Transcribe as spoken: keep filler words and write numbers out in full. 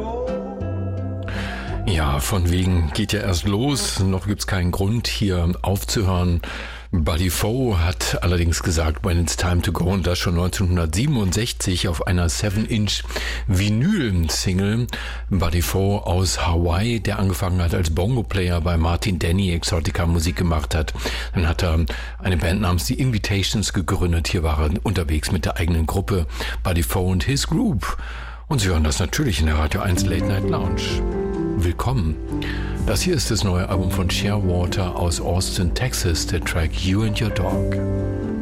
Ja, von wegen geht ja erst los, noch gibt's keinen Grund hier aufzuhören. Buddy Fo hat allerdings gesagt, when it's time to go, und das schon neunzehnhundertsiebenundsechzig auf einer seven inch Vinyl-Single. Buddy Fo aus Hawaii, der angefangen hat als Bongo-Player bei Martin Denny Exotica Musik gemacht hat. Dann hat er eine Band namens The Invitations gegründet. Hier war er unterwegs mit der eigenen Gruppe Buddy Fo und His Group. Und Sie hören das natürlich in der Radio eins Late Night Lounge. Willkommen. Das hier ist das neue Album von Shearwater aus Austin, Texas, der Track You and Your Dog.